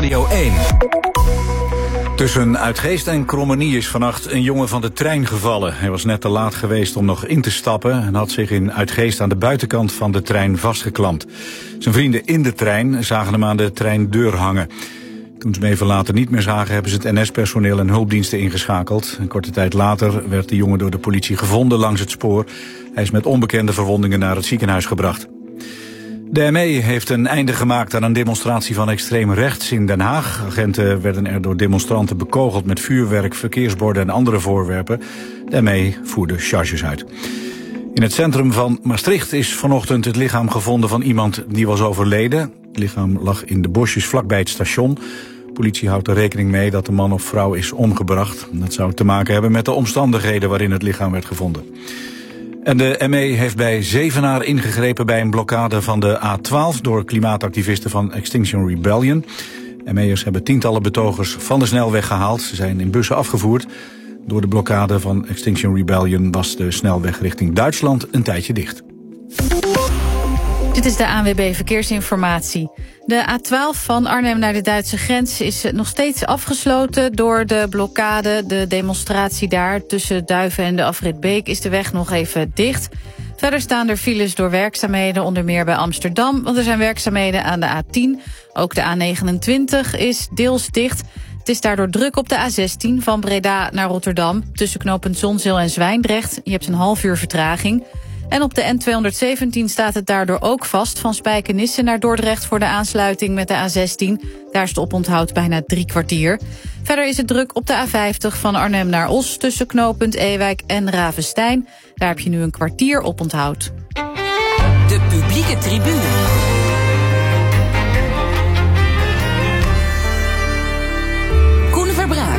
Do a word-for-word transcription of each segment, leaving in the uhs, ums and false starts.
Radio één. Tussen Uitgeest en Krommenie is vannacht een jongen van de trein gevallen. Hij was net te laat geweest om nog in te stappen en had zich in Uitgeest aan de buitenkant van de trein vastgeklampt. Zijn vrienden in de trein zagen hem aan de treindeur hangen. Toen ze hem even later niet meer zagen, hebben ze het N S-personeel en hulpdiensten ingeschakeld. Een korte tijd later werd de jongen door de politie gevonden langs het spoor. Hij is met onbekende verwondingen naar het ziekenhuis gebracht. De M E heeft een einde gemaakt aan een demonstratie van extreem rechts in Den Haag. Agenten werden er door demonstranten bekogeld met vuurwerk, verkeersborden en andere voorwerpen. De M E voerde charges uit. In het centrum van Maastricht is vanochtend het lichaam gevonden van iemand die was overleden. Het lichaam lag in de bosjes vlakbij het station. De politie houdt er rekening mee dat de man of vrouw is omgebracht. Dat zou te maken hebben met de omstandigheden waarin het lichaam werd gevonden. En de M E heeft bij Zevenaar ingegrepen bij een blokkade van de A twaalf... door klimaatactivisten van Extinction Rebellion. M E'ers hebben tientallen betogers van de snelweg gehaald. Ze zijn in bussen afgevoerd. Door de blokkade van Extinction Rebellion was de snelweg richting Duitsland een tijdje dicht. Dit is de A N W B Verkeersinformatie. De A twaalf van Arnhem naar de Duitse grens is nog steeds afgesloten door de blokkade. De demonstratie daar tussen Duiven en de afrit Beek is de weg nog even dicht. Verder staan er files door werkzaamheden, onder meer bij Amsterdam, want er zijn werkzaamheden aan de A tien. Ook de A negenentwintig is deels dicht. Het is daardoor druk op de A zestien van Breda naar Rotterdam, tussen knooppunt Zonzeel en Zwijndrecht. Je hebt een half uur vertraging. En op de N tweehonderdzeventien staat het daardoor ook vast van Spijkenisse naar Dordrecht voor de aansluiting met de A zestien. Daar is het oponthoud bijna drie kwartier. Verder is het druk op de A vijftig van Arnhem naar Os tussen knooppunt Ewijk en Ravenstein. Daar heb je nu een kwartier oponthoud. De publieke tribune. Koen Verbraak.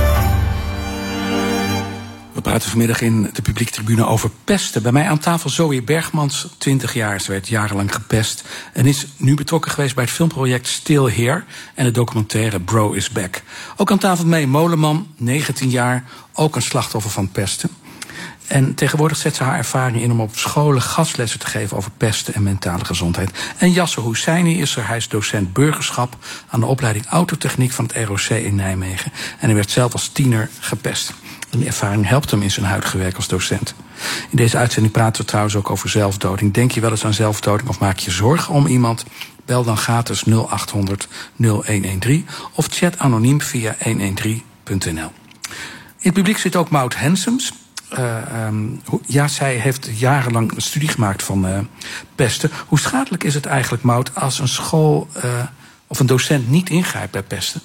We praten vanmiddag in de publieke tribune over pesten. Bij mij aan tafel Zoe Bergmans, twintig jaar. Ze werd jarenlang gepest en is nu betrokken geweest bij het filmproject Still Here en de documentaire Bro is Back. Ook aan tafel mee Moleman, negentien jaar, ook een slachtoffer van pesten. En tegenwoordig zet ze haar ervaring in om op scholen gastlessen te geven over pesten en mentale gezondheid. En Yasser Husseini is er, hij is docent burgerschap aan de opleiding autotechniek van het R O C in Nijmegen. En hij werd zelf als tiener gepest. En die ervaring helpt hem in zijn huidige werk als docent. In deze uitzending praten we trouwens ook over zelfdoding. Denk je wel eens aan zelfdoding of maak je zorgen om iemand? Bel dan gratis nul acht honderd nul een een drie of chat anoniem via honderddertien punt n l. In het publiek zit ook Maud Hensems. Uh, um, ja, zij heeft jarenlang een studie gemaakt van uh, pesten. Hoe schadelijk is het eigenlijk, Maud, als een school uh, of een docent niet ingrijpt bij pesten?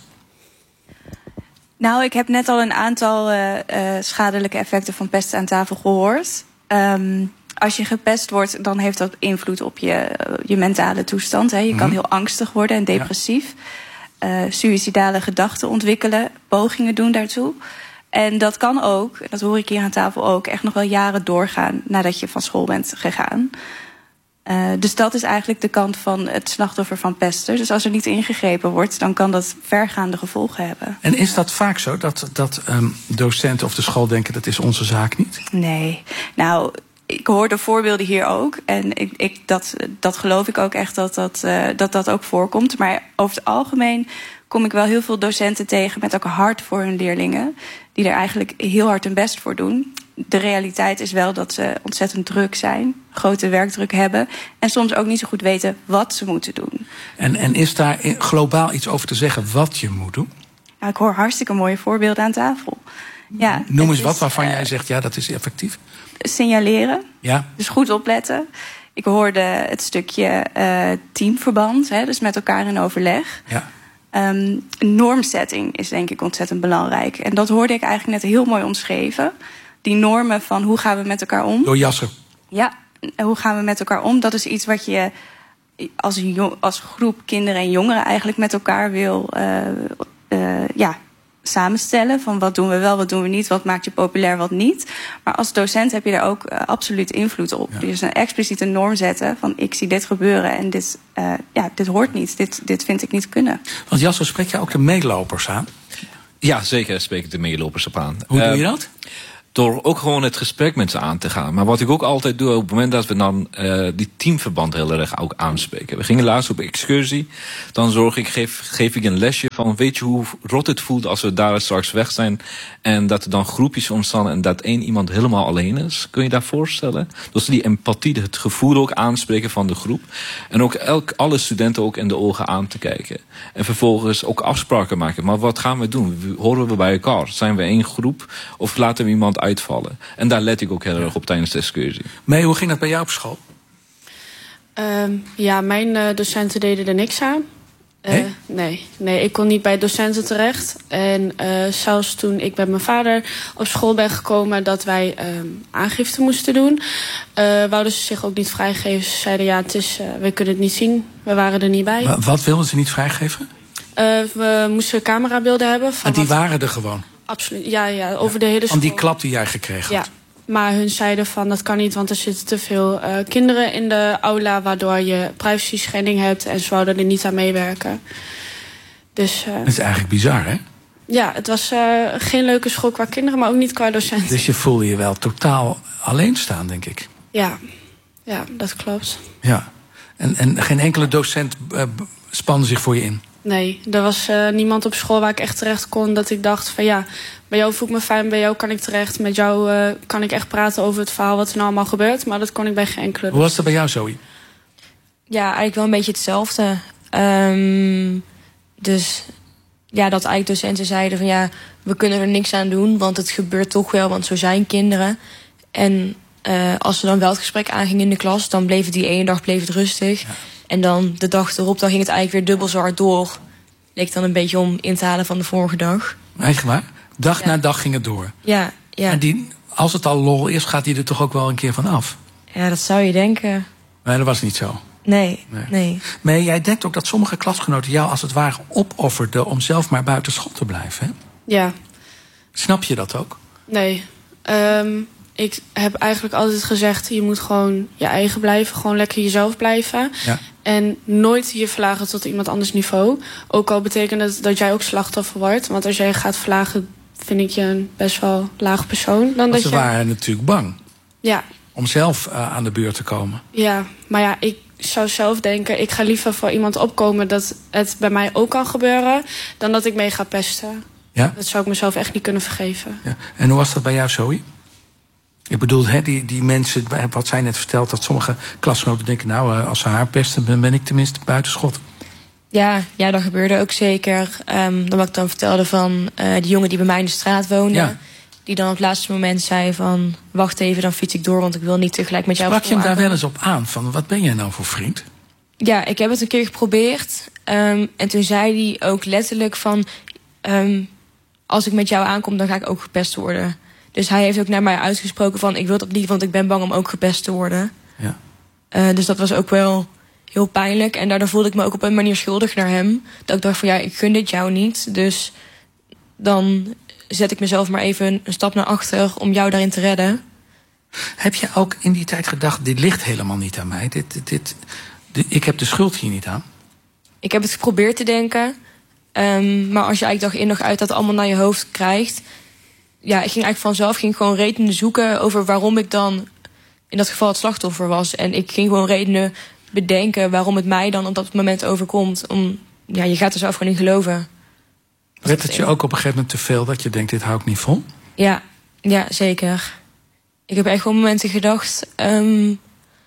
Nou, ik heb net al een aantal uh, uh, schadelijke effecten van pesten aan tafel gehoord. Um, als je gepest wordt, dan heeft dat invloed op je, uh, je mentale toestand. Hè. Je kan heel angstig worden en depressief. Ja. Uh, suïcidale gedachten ontwikkelen, pogingen doen daartoe. En dat kan ook, dat hoor ik hier aan tafel ook, echt nog wel jaren doorgaan nadat je van school bent gegaan. Uh, dus dat is eigenlijk de kant van het slachtoffer van pesten. Dus als er niet ingegrepen wordt, dan kan dat vergaande gevolgen hebben. En is dat vaak zo, dat, dat um, docenten of de school denken dat is onze zaak niet? Nee, nou, ik hoor de voorbeelden hier ook. En ik, ik, dat, dat geloof ik ook echt dat dat, uh, dat dat ook voorkomt. Maar over het algemeen kom ik wel heel veel docenten tegen met ook een hart voor hun leerlingen, die er eigenlijk heel hard hun best voor doen. De realiteit is wel dat ze ontzettend druk zijn, grote werkdruk hebben en soms ook niet zo goed weten wat ze moeten doen. En, en is daar globaal iets over te zeggen wat je moet doen? Nou, ik hoor hartstikke mooie voorbeelden aan tafel. Ja, Noem eens is, wat waarvan uh, jij zegt, ja, dat is effectief. Signaleren, ja. Dus goed opletten. Ik hoorde het stukje uh, teamverband, hè, dus met elkaar in overleg. Ja. Um, normsetting is denk ik ontzettend belangrijk. En dat hoorde ik eigenlijk net heel mooi omschreven. Die normen van hoe gaan we met elkaar om. Door Yasser. Ja, hoe gaan we met elkaar om. Dat is iets wat je als, jong, als groep kinderen en jongeren eigenlijk met elkaar wil uh, uh, ja, samenstellen. Van wat doen we wel, wat doen we niet, wat maakt je populair, wat niet. Maar als docent heb je daar ook uh, absoluut invloed op. Ja. Dus een expliciete norm zetten van ik zie dit gebeuren en dit, uh, ja, dit hoort niet, dit, dit vind ik niet kunnen. Want Yasser, spreek je ook de meelopers aan? Ja, zeker spreek ik de meelopers op aan. Hoe doe je dat? Door ook gewoon het gesprek met ze aan te gaan. Maar wat ik ook altijd doe, op het moment dat we dan uh, die teamverband heel erg ook aanspreken. We gingen laatst op excursie. Dan zorg ik, geef, geef ik een lesje van, weet je hoe rot het voelt als we daar straks weg zijn. En dat er dan groepjes ontstaan en dat één iemand helemaal alleen is. Kun je dat voorstellen? Dus die empathie, het gevoel ook aanspreken van de groep. En ook elk, alle studenten ook in de ogen aan te kijken. En vervolgens ook afspraken maken. Maar wat gaan we doen? Horen we bij elkaar? Zijn we één groep? Of laten we iemand uitvallen? En daar let ik ook heel erg op tijdens de excursie. Mee, hoe ging dat bij jou op school? Um, ja, mijn uh, docenten deden er niks aan. Uh, nee? nee? Nee, ik kon niet bij docenten terecht. En uh, zelfs toen ik met mijn vader op school ben gekomen dat wij um, aangifte moesten doen, uh, wouden ze zich ook niet vrijgeven. Ze zeiden ja, het is, uh, we kunnen het niet zien. We waren er niet bij. Maar wat wilden ze niet vrijgeven? Uh, we moesten camerabeelden hebben. Van en die wat... waren er gewoon? Absoluut, ja, ja, over ja. de hele school. Van die klap die jij gekregen ja. had? Maar hun zeiden van dat kan niet, want er zitten te veel uh, kinderen in de aula, waardoor je privacy schending hebt en ze wouden er niet aan meewerken. Dus, uh, dat is eigenlijk bizar, hè? Ja, het was uh, geen leuke school qua kinderen, maar ook niet qua docenten. Dus je voelde je wel totaal alleen staan, denk ik. Ja, ja, dat klopt. Ja, en, en geen enkele docent uh, spande zich voor je in? Nee, er was uh, niemand op school waar ik echt terecht kon dat ik dacht van ja, bij jou voel ik me fijn, bij jou kan ik terecht. Met jou uh, kan ik echt praten over het verhaal wat er nou allemaal gebeurt. Maar dat kon ik bij geen enkele. Hoe was dat bij jou, Zoe? Ja, eigenlijk wel een beetje hetzelfde. Um, dus ja, dat eigenlijk docenten zeiden van ja, we kunnen er niks aan doen, want het gebeurt toch wel, want zo zijn kinderen. En uh, als we dan wel het gesprek aangingen in de klas, dan bleef het die ene dag bleef het rustig. Ja. En dan de dag erop, dan ging het eigenlijk weer dubbel zo hard door. Leek dan een beetje om in te halen van de vorige dag. Echt waar? Dag ja. na dag ging het door? Ja, ja. En die, als het al lol is, gaat die er toch ook wel een keer van af? Ja, dat zou je denken. Nee, dat was niet zo. Nee, nee. nee. Maar jij denkt ook dat sommige klasgenoten jou als het ware opofferden om zelf maar buiten school te blijven, hè? Ja. Snap je dat ook? Nee. Um, ik heb eigenlijk altijd gezegd, je moet gewoon je eigen blijven. Gewoon lekker jezelf blijven. Ja. En nooit je verlagen tot iemand anders niveau. Ook al betekent het dat jij ook slachtoffer wordt. Want als jij gaat verlagen, vind ik je een best wel laag persoon. Dan Want dat ze je... waren natuurlijk bang. Ja. Om zelf uh, aan de beurt te komen. Ja, maar ja, ik zou zelf denken, ik ga liever voor iemand opkomen dat het bij mij ook kan gebeuren, dan dat ik mee ga pesten. Ja? Dat zou ik mezelf echt niet kunnen vergeven. Ja. En hoe was dat bij jou, Zoe? Ik bedoel, hè, die, die mensen, wat zij net verteld, dat sommige klasgenoten denken, nou, als ze haar pesten, dan ben ik tenminste buitenschot. Ja, ja, dat gebeurde ook zeker. Um, dan wat ik dan vertelde van uh, die jongen die bij mij in de straat woonde. Ja. Die dan op het laatste moment zei van, wacht even, dan fiets ik door, want ik wil niet tegelijk met jou. Sprak je hem daar wel eens op aan, van wat ben jij nou voor vriend? Ja, ik heb het een keer geprobeerd. Um, en toen zei hij ook letterlijk van, um, als ik met jou aankom, dan ga ik ook gepest worden. Dus hij heeft ook naar mij uitgesproken van, ik wil dat niet, want ik ben bang om ook gepest te worden. Ja. Uh, dus dat was ook wel heel pijnlijk. En daardoor voelde ik me ook op een manier schuldig naar hem. Dat ik dacht van, ja, ik gun dit jou niet. Dus dan zet ik mezelf maar even een stap naar achter om jou daarin te redden. Heb je ook in die tijd gedacht, dit ligt helemaal niet aan mij. Dit, dit, dit, dit, ik heb de schuld hier niet aan. Ik heb het geprobeerd te denken. Um, maar als je eigenlijk dag in dag uit dat allemaal naar je hoofd krijgt. Ja, ik ging eigenlijk vanzelf ging gewoon redenen zoeken over waarom ik dan in dat geval het slachtoffer was. En ik ging gewoon redenen bedenken waarom het mij dan op dat moment overkomt. Om, ja, je gaat er zelf gewoon in geloven. Werd het je ook op een gegeven moment te veel dat je denkt, dit hou ik niet vol? Ja, ja, zeker. Ik heb echt wel momenten gedacht um,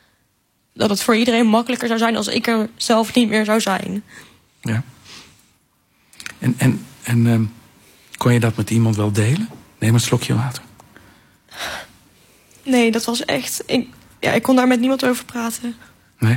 dat het voor iedereen makkelijker zou zijn als ik er zelf niet meer zou zijn. Ja. En, en, en um, kon je dat met iemand wel delen? Neem een slokje water. Nee, dat was echt... Ik, ja, ik kon daar met niemand over praten. Nee?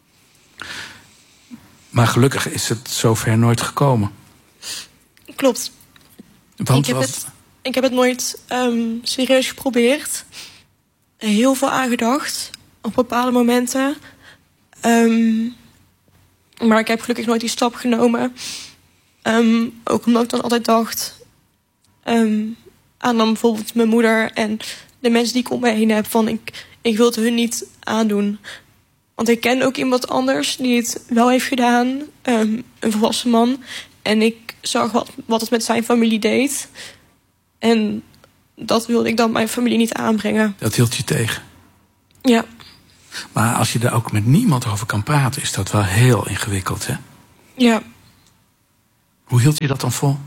Maar gelukkig is het zover nooit gekomen. Klopt. Want ik, heb wat... het, ik heb het nooit um, serieus geprobeerd. Heel veel aangedacht. Op bepaalde momenten. Um, maar ik heb gelukkig nooit die stap genomen. Um, ook omdat ik dan altijd dacht... Um, aan dan bijvoorbeeld mijn moeder en de mensen die ik om me heen heb. Van ik, ik wil het hun niet aandoen. Want ik ken ook iemand anders die het wel heeft gedaan. Um, een volwassen man. En ik zag wat, wat het met zijn familie deed. En dat wilde ik dan mijn familie niet aanbrengen. Dat hield je tegen. Ja. Maar als je er ook met niemand over kan praten, is dat wel heel ingewikkeld, hè? Ja. Hoe hield je dat dan vol?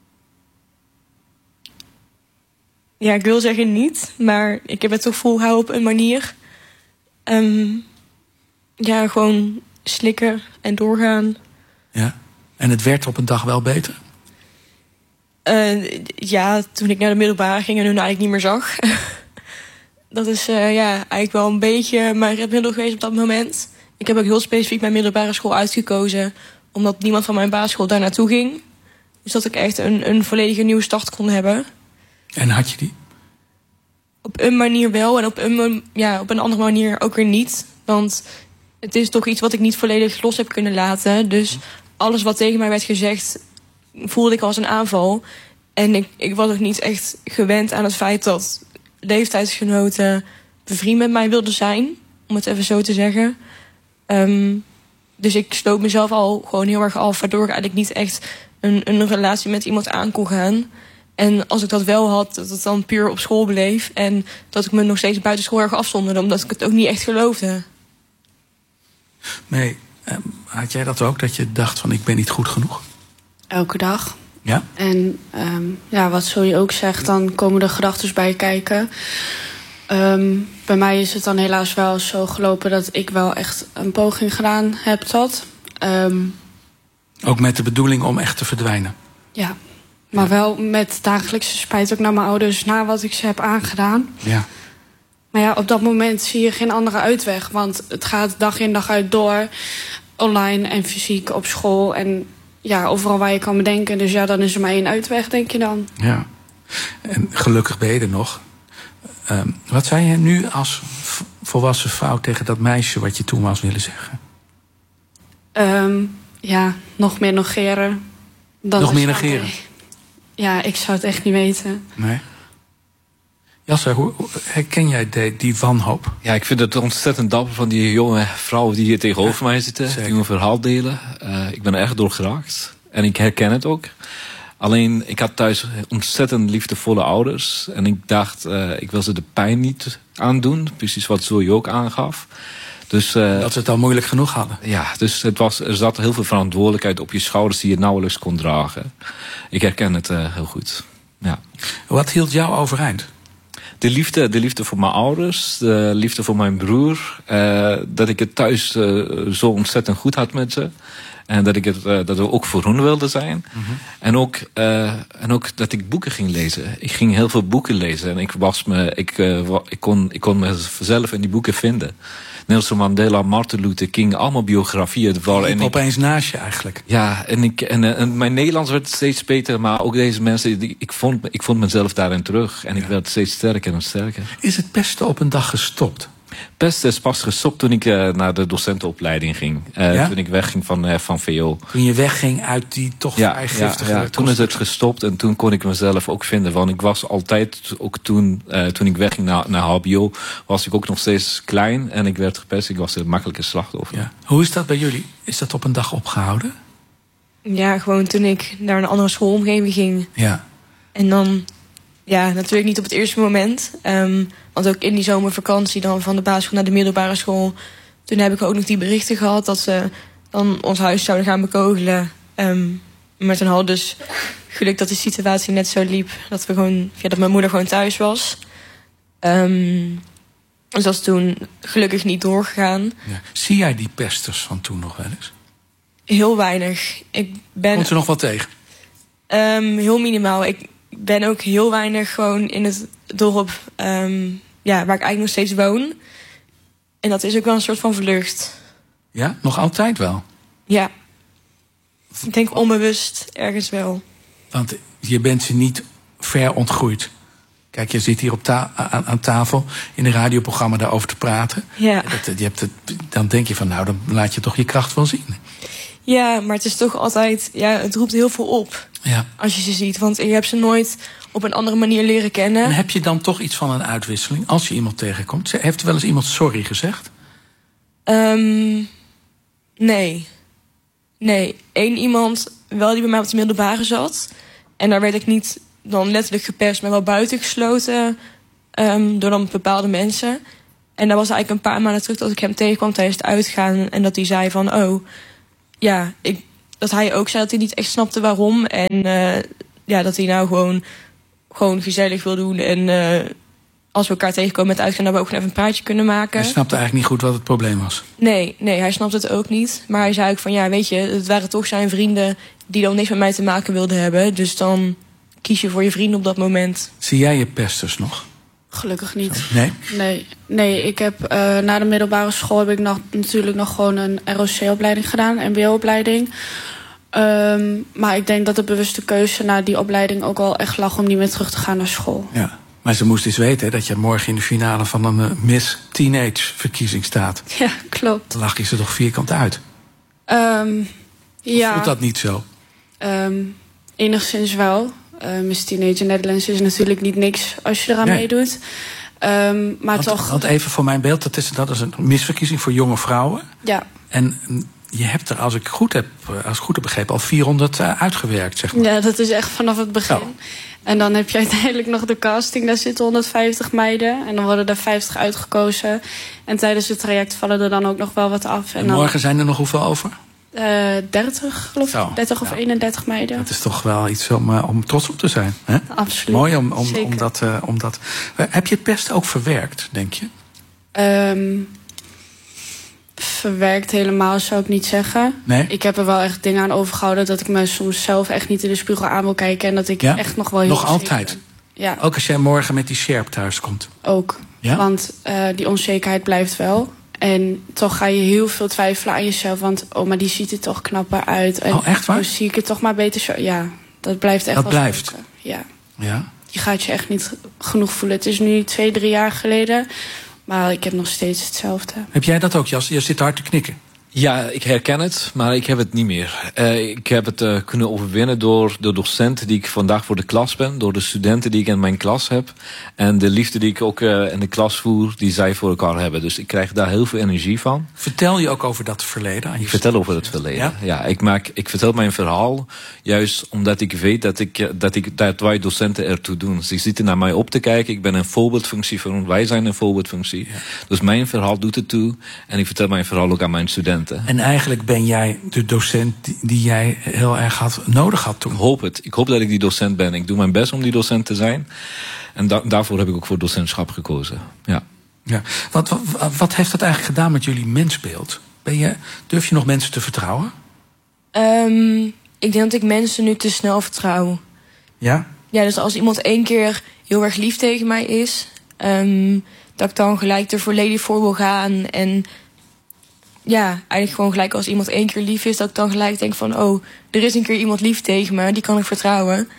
Ja, ik wil zeggen niet, maar ik heb het toch volgehouden op een manier. Um, ja, gewoon slikken en doorgaan. Ja. En het werd op een dag wel beter? Uh, ja, toen ik naar de middelbare ging en hun eigenlijk niet meer zag. Dat is uh, ja, eigenlijk wel een beetje mijn redmiddel geweest op dat moment. Ik heb ook heel specifiek mijn middelbare school uitgekozen, omdat niemand van mijn basisschool daar naartoe ging. Dus dat ik echt een, een volledige nieuwe start kon hebben. En had je die? Op een manier wel en op een, ja, op een andere manier ook weer niet. Want het is toch iets wat ik niet volledig los heb kunnen laten. Dus alles wat tegen mij werd gezegd, voelde ik als een aanval. En ik, ik was ook niet echt gewend aan het feit dat leeftijdsgenoten bevriend met mij wilden zijn. Om het even zo te zeggen. Um, dus ik sloot mezelf al gewoon heel erg af, waardoor ik eigenlijk niet echt een, een relatie met iemand aan kon gaan. En als ik dat wel had, dat het dan puur op school bleef. En dat ik me nog steeds buiten school erg afzonderde, omdat ik het ook niet echt geloofde. Nee, had jij dat ook, dat je dacht van ik ben niet goed genoeg? Elke dag. Ja? En um, ja, wat Zoe ook zegt, dan komen er gedachten bij kijken. Um, bij mij is het dan helaas wel zo gelopen dat ik wel echt een poging gedaan heb tot. Um, ook met de bedoeling om echt te verdwijnen? Ja, maar ja. wel met dagelijkse spijt ook naar mijn ouders, na wat ik ze heb aangedaan. Ja. Maar ja, op dat moment zie je geen andere uitweg. Want het gaat dag in dag uit door. Online en fysiek op school. En ja, overal waar je kan bedenken. Dus ja, dan is er maar één uitweg, denk je dan. Ja. En gelukkig ben je er nog. Um, wat zou je nu als volwassen vrouw tegen dat meisje wat je toen was willen zeggen? Um, ja, nog meer negeren. Dan nog meer negeren? Nee. Ja, ik zou het echt niet weten. Nee. Jasser, hoe herken jij die, die wanhoop? Ja, ik vind het ontzettend dapper van die jonge vrouwen die hier tegenover ja, mij zitten. Zeker. Die hun verhaal delen. Uh, ik ben er echt door geraakt. En ik herken het ook. Alleen, ik had thuis ontzettend liefdevolle ouders. En ik dacht, uh, ik wil ze de pijn niet aandoen. Precies wat Zoe ook aangaf. Dus, uh, dat ze het al moeilijk genoeg hadden. Ja, dus het was, er zat heel veel verantwoordelijkheid op je schouders die je nauwelijks kon dragen. Ik herken het uh, heel goed. Ja. Wat hield jou overeind? De liefde, de liefde voor mijn ouders, de liefde voor mijn broer. Uh, dat ik het thuis uh, zo ontzettend goed had met ze. En dat ik het uh, dat we ook voor hun wilde zijn. Mm-hmm. En, ook, uh, en ook dat ik boeken ging lezen. Ik ging heel veel boeken lezen. En ik, was me, ik, uh, ik, kon, ik kon mezelf in die boeken vinden. Nelson Mandela, Martin Luther King, allemaal biografieën. En opeens ik, naast je eigenlijk. Ja, en, ik, en, en mijn Nederlands werd steeds beter. Maar ook deze mensen, die, ik, vond, ik vond mezelf daarin terug. En ik ja. werd steeds sterker en sterker. Is het pesten op een dag gestopt? Pesten is pas gestopt toen ik uh, naar de docentenopleiding ging. Uh, ja? Toen ik wegging van, uh, van V O. Toen je wegging uit die toch ja, vrij giftige... Ja, ja, toen is het gestopt en toen kon ik mezelf ook vinden. Want ik was altijd, ook toen, uh, toen ik wegging naar, naar H B O... was ik ook nog steeds klein en ik werd gepest. Ik was een makkelijke slachtoffer. Ja. Hoe is dat bij jullie? Is dat op een dag opgehouden? Ja, gewoon toen ik naar een andere schoolomgeving ging. Ja. En dan... Ja, natuurlijk niet op het eerste moment. Um, want ook in die zomervakantie dan van de basisschool naar de middelbare school... toen heb ik ook nog die berichten gehad dat ze dan ons huis zouden gaan bekogelen. Um, maar toen hadden dus geluk dat de situatie net zo liep... dat, we gewoon, ja, dat mijn moeder gewoon thuis was. Um, dus dat is toen gelukkig niet doorgegaan. Ja. Zie jij die pesters van toen nog wel eens? Heel weinig. Ik ben... Komt er nog wat tegen? Um, heel minimaal. Ik... Ik ben ook heel weinig gewoon in het dorp um, ja, waar ik eigenlijk nog steeds woon. En dat is ook wel een soort van vlucht. Ja, nog altijd wel? Ja. Ik denk onbewust ergens wel. Want je bent ze niet ver ontgroeid. Kijk, je zit hier op ta- aan, aan tafel in een radioprogramma daarover te praten. Ja. Dat, je hebt het, dan denk je van, nou, dan laat je toch je kracht wel zien. Ja, maar het is toch altijd... Ja, het roept heel veel op. Ja. Als je ze ziet. Want je hebt ze nooit op een andere manier leren kennen. En heb je dan toch iets van een uitwisseling als je iemand tegenkomt? Heeft er wel eens iemand sorry gezegd? Um, nee. Nee. Eén iemand wel die bij mij op de middelbare zat. En daar werd ik niet dan letterlijk gepest, maar wel buitengesloten um, door dan bepaalde mensen. En dat was eigenlijk een paar maanden terug dat ik hem tegenkwam tijdens het uitgaan. En dat hij zei van, oh, ja, ik, dat hij ook zei dat hij niet echt snapte waarom. En uh, ja, dat hij nou gewoon, gewoon gezellig wil doen. En uh, als we elkaar tegenkomen met uitgaan, dat we ook gewoon even een praatje kunnen maken. Hij snapte eigenlijk niet goed wat het probleem was. Nee, nee, hij snapte het ook niet. Maar hij zei ook van, ja, weet je, het waren toch zijn vrienden die dan niks met mij te maken wilden hebben. Dus dan kies je voor je vrienden op dat moment. Zie jij je pesters nog? Gelukkig niet. Nee? Nee, nee ik heb uh, na de middelbare school heb ik nog, natuurlijk nog gewoon een R O C-opleiding gedaan, een M B O-opleiding. Um, maar ik denk dat de bewuste keuze naar die opleiding ook wel echt lag om niet meer terug te gaan naar school. Ja, maar ze moest eens weten hè, dat je morgen in de finale van een uh, Miss Teenage verkiezing staat. Ja, klopt. Dan lach je ze toch vierkant uit? Um, ja. Voelt dat niet zo? Um, enigszins wel. Uh, Miss Teenage Netherlands is natuurlijk niet niks als je eraan nee. meedoet. Um, maar want, toch... Want even voor mijn beeld, dat is, dat is een misverkiezing voor jonge vrouwen. Ja. En je hebt er, als ik goed heb, als ik goed heb begrepen, al vierhonderd uh, uitgewerkt, zeg maar. Ja, dat is echt vanaf het begin. Oh. En dan heb je uiteindelijk nog de casting. Daar zitten honderdvijftig meiden. En dan worden er vijftig uitgekozen. En tijdens het traject vallen er dan ook nog wel wat af. En, en morgen dan, zijn er nog hoeveel over? Uh, dertig, geloof ik. dertig of ja. eenendertig meiden. Dat is toch wel iets om, uh, om trots op te zijn. Hè? Absoluut. Mooi om, om, om dat... Uh, om dat uh, heb je het pest ook verwerkt, denk je? Um, verwerkt helemaal, zou ik niet zeggen. Nee? Ik heb er wel echt dingen aan overgehouden dat ik me soms zelf echt niet in de spiegel aan wil kijken. En dat ik ja? echt nog wel heel Nog altijd? ben. Ja. Ook als jij morgen met die Sherp thuis komt? Ook. Ja? Want uh, die onzekerheid blijft wel. En toch ga je heel veel twijfelen aan jezelf. Want oh, maar die ziet er toch knapper uit. En, oh, echt waar? Oh, zie ik het toch maar beter zo. Ja, dat blijft echt dat wel blijft? spoken. Ja. ja. Je gaat je echt niet genoeg voelen. Het is nu twee, drie jaar geleden. Maar ik heb nog steeds hetzelfde. Heb jij dat ook, Jas? Je zit hard te knikken. Ja, ik herken het, maar ik heb het niet meer. Uh, ik heb het uh, kunnen overwinnen door de docenten die ik vandaag voor de klas ben. Door de studenten die ik in mijn klas heb. En de liefde die ik ook uh, in de klas voer, die zij voor elkaar hebben. Dus ik krijg daar heel veel energie van. Vertel je ook over dat verleden? Aan je ik vertel over het verleden. Ja, ja ik, maak, ik vertel mijn verhaal juist omdat ik weet dat, ik, dat, ik, dat wij docenten ertoe doen. Ze zitten naar mij op te kijken. Ik ben een voorbeeldfunctie voor ons. Wij zijn een voorbeeldfunctie. Ja. Dus mijn verhaal doet het toe. En ik vertel mijn verhaal ook aan mijn studenten. En eigenlijk ben jij de docent die, die jij heel erg had, nodig had toen. Ik hoop het. Ik hoop dat ik die docent ben. Ik doe mijn best om die docent te zijn. En da- daarvoor heb ik ook voor docentschap gekozen. Ja. Ja. Wat, wat, wat heeft dat eigenlijk gedaan met jullie mensbeeld? Ben je, durf je nog mensen te vertrouwen? Um, ik denk dat ik mensen nu te snel vertrouw. Ja? Ja, dus als iemand één keer heel erg lief tegen mij is... Um, dat ik dan gelijk er volledig voor wil gaan en... Ja, eigenlijk gewoon gelijk als iemand één keer lief is... dat ik dan gelijk denk van... oh, er is een keer iemand lief tegen me, die kan ik vertrouwen.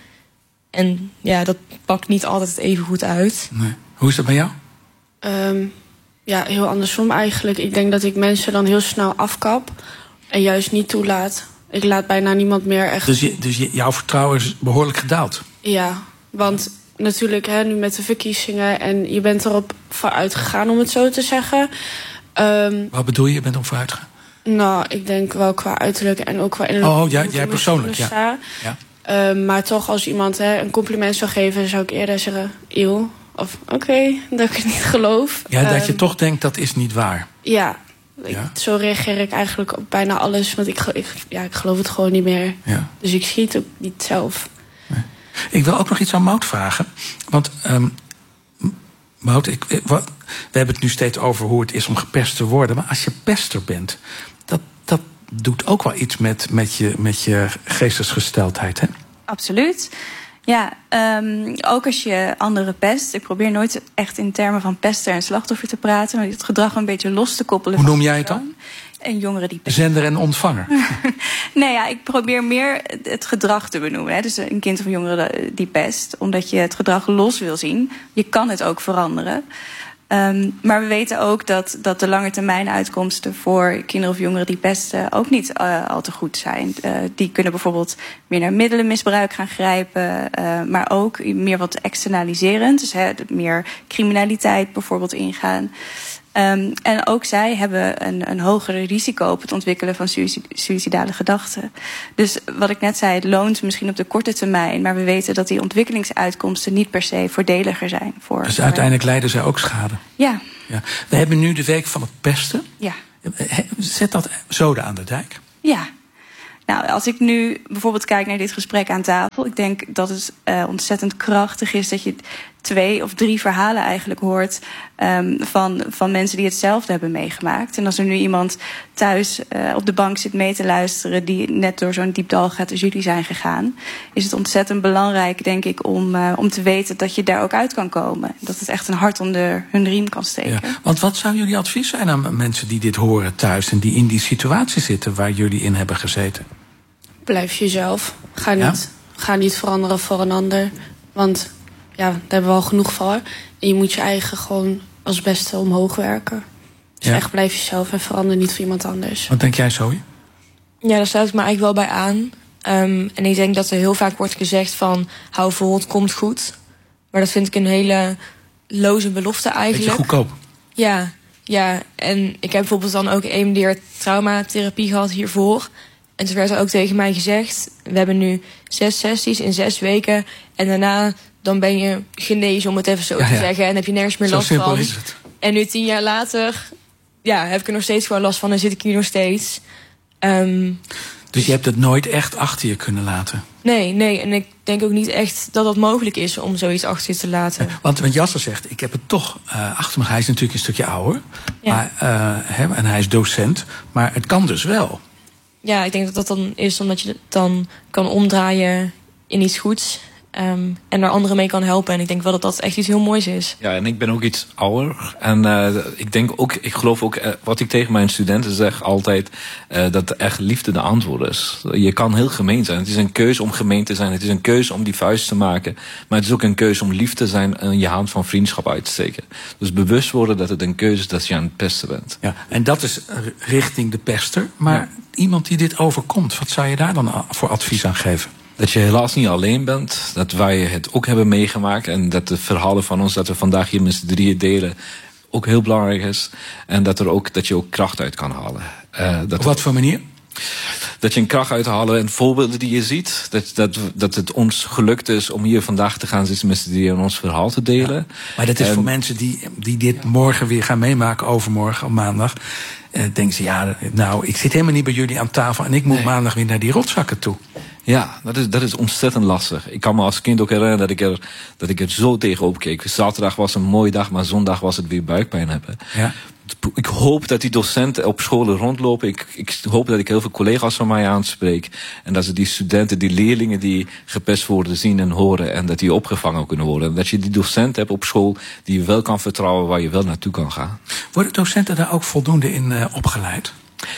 En ja, dat pakt niet altijd even goed uit. Nee. Hoe is dat bij jou? Um, ja, heel andersom eigenlijk. Ik denk dat ik mensen dan heel snel afkap... en juist niet toelaat. Ik laat bijna niemand meer echt... Dus, je, dus je, jouw vertrouwen is behoorlijk gedaald? Ja, want natuurlijk hè, nu met de verkiezingen... en je bent erop vooruit gegaan, om het zo te zeggen... Um, Wat bedoel je? Je bent om vooruit gegaan? Nou, ik denk wel qua uiterlijk en ook qua innerlijk. Oh, ja, jij persoonlijk, ja. ja. Um, maar toch, als iemand hè, een compliment zou geven... zou ik eerder zeggen, eeuw. Of oké, okay, dat ik het niet geloof. Ja, dat um, je toch denkt, dat is niet waar. Ja, ik, ja. Zo reageer ik eigenlijk op bijna alles. Want ik, ik, ja, ik geloof het gewoon niet meer. Ja. Dus ik zie het ook niet zelf. Nee. Ik wil ook nog iets aan Maud vragen. Want... Um, Maud, ik, wat, we hebben het nu steeds over hoe het is om gepest te worden. Maar als je pester bent, dat, dat doet ook wel iets met, met, je, met je geestesgesteldheid, hè? Absoluut. Ja, um, ook als je anderen pest. Ik probeer nooit echt in termen van pester en slachtoffer te praten... maar het gedrag een beetje los te koppelen. Hoe noem jij het dan? En jongeren die pesten. Zender en ontvanger? Nee, ja, ik probeer meer het gedrag te benoemen. Hè. Dus een kind of een jongere die pest. Omdat je het gedrag los wil zien. Je kan het ook veranderen. Um, maar we weten ook dat, dat de lange termijn uitkomsten... voor kinderen of jongeren die pesten ook niet uh, al te goed zijn. Uh, die kunnen bijvoorbeeld meer naar middelenmisbruik gaan grijpen... Uh, maar ook meer wat externaliserend. Dus hè, meer criminaliteit bijvoorbeeld ingaan... Um, en ook zij hebben een, een hoger risico op het ontwikkelen van suïcidale gedachten. Dus wat ik net zei, het loont misschien op de korte termijn, maar we weten dat die ontwikkelingsuitkomsten niet per se voordeliger zijn. Voor dus uiteindelijk lijden zij ook schade? Ja. ja. We hebben nu de week van het pesten. Ja. Zet dat zoden aan de dijk? Ja. Nou, als ik nu bijvoorbeeld kijk naar dit gesprek aan tafel, ik denk dat het uh, ontzettend krachtig is dat je twee of drie verhalen eigenlijk hoort um, van, van mensen die hetzelfde hebben meegemaakt. En als er nu iemand thuis uh, op de bank zit mee te luisteren die net door zo'n diep dal gaat als jullie zijn gegaan, is het ontzettend belangrijk, denk ik, om, uh, om te weten dat je daar ook uit kan komen. Dat het echt een hart onder hun riem kan steken. Ja, want wat zou jullie advies zijn aan mensen die dit horen thuis en die in die situatie zitten waar jullie in hebben gezeten? Blijf jezelf. Ga niet, ja? ga niet veranderen voor een ander. Want ja, daar hebben we al genoeg voor. En je moet je eigen gewoon als beste omhoog werken. Dus ja. echt blijf jezelf en verander niet voor iemand anders. Wat denk jij, Zoe? Ja, daar sluit ik me eigenlijk wel bij aan. Um, en ik denk dat er heel vaak wordt gezegd van hou vol, het komt goed. Maar dat vind ik een hele loze belofte eigenlijk. Beetje goedkoop. Ja, ja, en ik heb bijvoorbeeld dan ook E M D R traumatherapie gehad hiervoor. En toen werd er ook tegen mij gezegd, we hebben nu zes sessies in zes weken. En daarna dan ben je genezen, om het even zo ja, te ja. zeggen. En heb je nergens meer zo last van. Zo simpel is het. En nu tien jaar later ja, heb ik er nog steeds gewoon last van en zit ik hier nog steeds. Um, dus je hebt het nooit echt achter je kunnen laten? Nee, nee. En ik denk ook niet echt dat dat mogelijk is om zoiets achter je te laten. Ja, want, want Jasser zegt, ik heb het toch uh, achter me. Hij is natuurlijk een stukje ouder. Ja. Maar, uh, hè, en hij is docent. Maar het kan dus wel. Ja, ik denk dat dat dan is omdat je het dan kan omdraaien in iets goeds. Um, en er anderen mee kan helpen. En ik denk wel dat dat echt iets heel moois is. Ja, en ik ben ook iets ouder. En uh, ik denk ook, ik geloof ook, uh, wat ik tegen mijn studenten zeg altijd, uh, dat echt liefde de antwoord is. Je kan heel gemeen zijn. Het is een keuze om gemeen te zijn. Het is een keuze om die vuist te maken. Maar het is ook een keuze om lief te zijn en je hand van vriendschap uit te steken. Dus bewust worden dat het een keuze is dat je aan het pesten bent. Ja, en dat is richting de pester. Maar ja. iemand die dit overkomt, wat zou je daar dan voor advies aan geven? Dat je helaas niet alleen bent, dat wij het ook hebben meegemaakt en dat de verhalen van ons, dat we vandaag hier met z'n drieën delen, ook heel belangrijk is. En dat, er ook, dat je ook kracht uit kan halen. Uh, dat Op wat voor manier? Dat je een kracht uithalen en voorbeelden die je ziet. Dat, dat, dat het ons gelukt is om hier vandaag te gaan zitten met z'n drieën en ons verhaal te delen. Ja, maar dat is en, voor mensen die, die dit morgen weer gaan meemaken, overmorgen op maandag. Uh, denken ze, ja, nou, ik zit helemaal niet bij jullie aan tafel en ik moet nee. maandag weer naar die rotzakken toe. Ja, dat is, dat is ontzettend lastig. Ik kan me als kind ook herinneren dat ik er, dat ik er zo tegenop keek. Zaterdag was een mooie dag, maar zondag was het weer buikpijn hebben. Ja. Ik hoop dat die docenten op scholen rondlopen. Ik, ik hoop dat ik heel veel collega's van mij aanspreek. En dat ze die studenten, die leerlingen die gepest worden zien en horen. En dat die opgevangen kunnen worden. En dat je die docenten hebt op school die je wel kan vertrouwen, waar je wel naartoe kan gaan. Worden docenten daar ook voldoende in uh, opgeleid?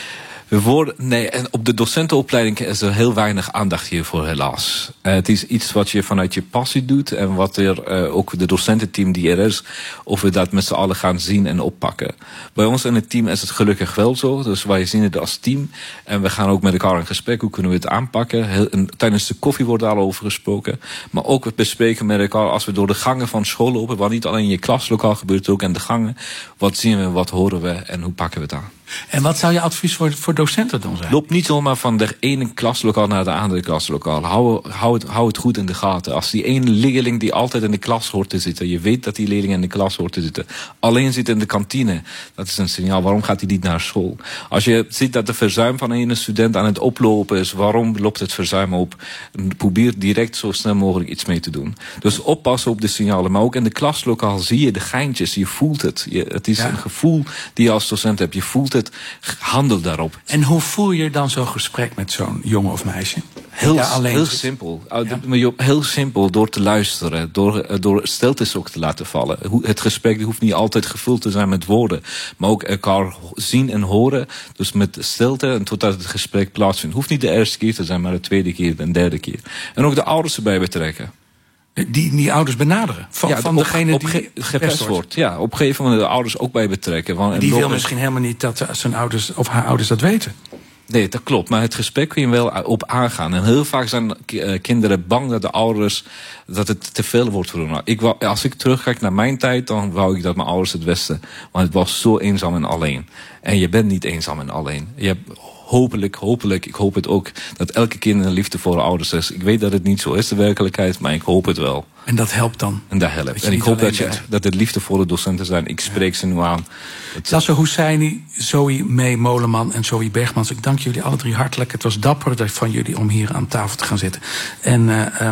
We worden, nee, en op de docentenopleiding is er heel weinig aandacht hiervoor, helaas. Uh, het is iets wat je vanuit je passie doet en wat er uh, ook de docententeam die er is, of we dat met z'n allen gaan zien en oppakken. Bij ons in het team is het gelukkig wel zo, dus wij zien het als team en we gaan ook met elkaar in gesprek, hoe kunnen we het aanpakken. Heel, en tijdens de koffie wordt daar al over gesproken, maar ook we bespreken met elkaar als we door de gangen van school lopen, wat niet alleen in je klaslokaal gebeurt, ook in de gangen. Wat zien we, wat horen we en hoe pakken we het aan? En wat zou je advies voor, voor docenten dan zijn? Loop niet zomaar van de ene klaslokaal naar de andere klaslokaal. Hou, hou, het, hou het goed in de gaten. Als die ene leerling die altijd in de klas hoort te zitten, je weet dat die leerling in de klas hoort te zitten, alleen zit in de kantine, dat is een signaal. Waarom gaat hij niet naar school? Als je ziet dat de verzuim van een student aan het oplopen is, waarom loopt het verzuim op? Probeer direct zo snel mogelijk iets mee te doen. Dus oppassen op de signalen. Maar ook in de klaslokaal zie je de geintjes, je voelt het. Je, het is ja. een gevoel die je als docent hebt. Je voelt het. Handel daarop. En hoe voer je dan zo'n gesprek met zo'n jongen of meisje? Heel, ja, alleen heel simpel. Ja. Heel simpel, door te luisteren. Door, door stiltes ook te laten vallen. Het gesprek hoeft niet altijd gevuld te zijn met woorden. Maar ook elkaar zien en horen. Dus met stilte en totdat het gesprek plaatsvindt. Hoeft niet de eerste keer te zijn, maar de tweede keer, de derde keer. En ook de ouders erbij betrekken. Die, die ouders benaderen? Van, ja, van op, degene op, die ge, gepest wordt. Ja, op een gegeven moment de ouders ook bij betrekken. Want die wil misschien helemaal niet dat zijn ouders of haar ouders dat weten. Nee, dat klopt. Maar het gesprek kun je wel op aangaan. En heel vaak zijn kinderen bang dat de ouders dat het te veel wordt voor hen. Ik wou, als ik terugkijk naar mijn tijd, dan wou ik dat mijn ouders het wisten. Maar het was zo eenzaam en alleen. En je bent niet eenzaam en alleen. Je hebt hopelijk, hopelijk, ik hoop het ook, dat elke kind een liefdevolle ouders is. Ik weet dat het niet zo is, de werkelijkheid, maar ik hoop het wel. En dat helpt dan? En dat helpt. En ik hoop dat, je, dat het liefdevolle docenten zijn. Ik spreek ja. ze nu aan. Lasse Husseini, Zoe May Moleman en Zoe Bergmans. Ik dank jullie alle drie hartelijk. Het was dapper van jullie om hier aan tafel te gaan zitten. En uh,